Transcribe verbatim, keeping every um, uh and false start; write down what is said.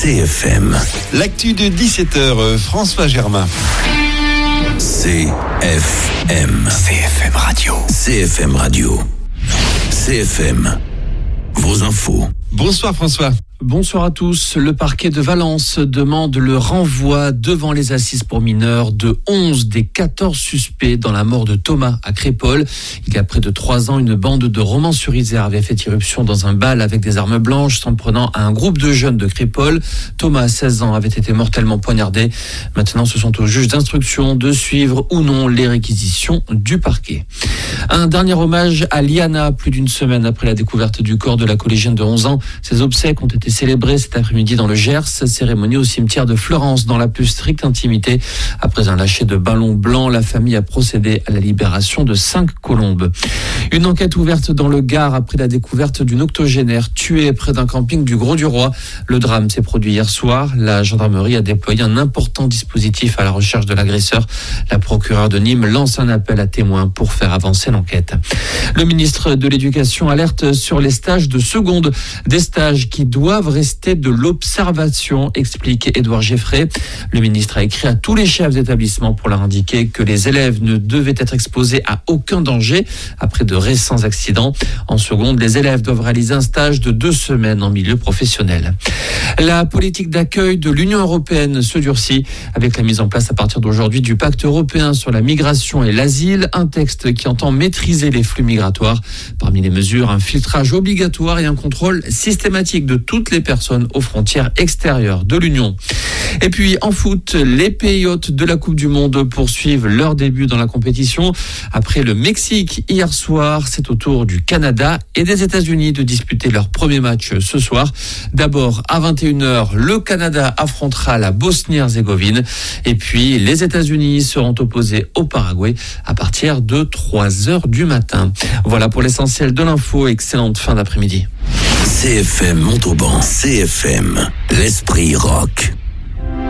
C F M. L'actu de dix-sept heures, François Germain. C F M. C F M Radio. C F M Radio. C F M. Vos infos. Bonsoir François. Bonsoir à tous. Le parquet de Valence demande le renvoi devant les assises pour mineurs de onze des quatorze suspects dans la mort de Thomas à Crépol. Il y a près de trois ans, une bande de Romans-sur-Isère avait fait irruption dans un bal avec des armes blanches, s'en prenant à un groupe de jeunes de Crépol. Thomas, seize ans, avait été mortellement poignardé. Maintenant, ce sont aux juges d'instruction de suivre ou non les réquisitions du parquet. Un dernier hommage à Liana, plus d'une semaine après la découverte du corps de la collégienne de onze ans. Ses obsèques ont été célébrées cet après-midi dans le Gers, cérémonie au cimetière de Florence dans la plus stricte intimité. Après un lâcher de ballons blancs, la famille a procédé à la libération de cinq colombes. Une enquête ouverte dans le Gard après la découverte d'une octogénaire tuée près d'un camping du Grau-du-Roi. Le drame s'est produit hier soir. La gendarmerie a déployé un important dispositif à la recherche de l'agresseur. La procureure de Nîmes lance un appel à témoins pour faire avancer l'enquête. Le ministre de l'Éducation alerte sur les stages de seconde, des stages qui doivent rester de l'observation, explique Édouard Geffray. Le ministre a écrit à tous les chefs d'établissement pour leur indiquer que les élèves ne devaient être exposés à aucun danger après de récents accidents. En seconde, les élèves doivent réaliser un stage de deux semaines en milieu professionnel. La politique d'accueil de l'Union européenne se durcit avec la mise en place à partir d'aujourd'hui du pacte européen sur la migration et l'asile, un texte qui entend maîtriser les flux migratoires. Parmi les mesures, un filtrage obligatoire et un contrôle systématique de toutes les personnes aux frontières extérieures de l'Union. Et puis en foot, les pays hôtes de la Coupe du Monde poursuivent leur début dans la compétition. Après le Mexique hier soir, c'est au tour du Canada et des États-Unis de disputer leur premier match ce soir. D'abord à vingt et une heures, le Canada affrontera la Bosnie-Herzégovine et puis les États-Unis seront opposés au Paraguay à partir de trois heures du matin. Voilà pour l'essentiel de l'info. Excellente fin d'après-midi. C F M Montauban. C F M. L'esprit rock.